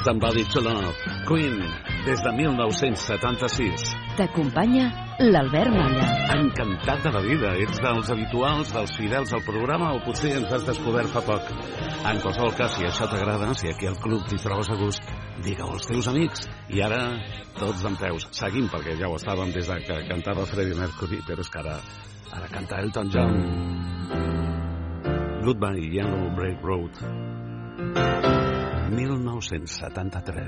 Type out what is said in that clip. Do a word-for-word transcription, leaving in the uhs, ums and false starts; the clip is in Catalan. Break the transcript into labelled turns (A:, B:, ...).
A: Somebody to Love, Queen, des de mil nou-cents setanta-sis.
B: T'acompanya l'Albert Malla.
A: Encantat de la vida. Ets dels habituals, dels fidels al programa, o potser ens has descobert fa poc. En qualsevol cas, si això t'agrada, si aquí al club t'hi trobes a gust, digue-ho als teus amics. I ara, tots d'en peus. Seguim, perquè ja ho estàvem des de que cantava Freddie Mercury, però és que ara, ara canta Elton John. Goodbye, Yellow Brick Road. mil nou-cents setanta-tres.